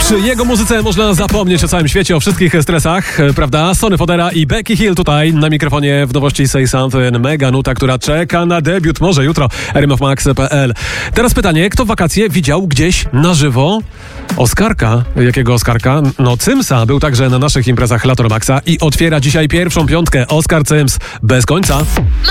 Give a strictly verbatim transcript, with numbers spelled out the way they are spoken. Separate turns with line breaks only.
Przy jego muzyce można zapomnieć o całym świecie, o wszystkich stresach, prawda? Sonny Fodera i Becky Hill tutaj na mikrofonie w nowości Say Something. Mega nuta, która czeka na debiut, może jutro, r m f max kropka p l. Teraz pytanie, kto w wakacje widział gdzieś na żywo Oskarka? Jakiego Oskarka? No Cymsa, był także na naszych imprezach Lato Maxa i otwiera dzisiaj pierwszą piątkę. Oskar Cyms bez końca.